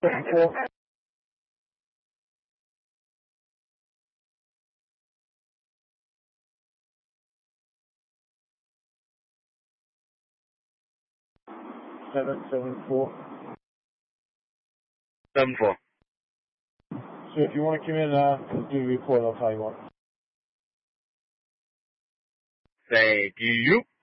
4. 774. 74. So if you want to come in and do a report, I'll tell you what. Thank you.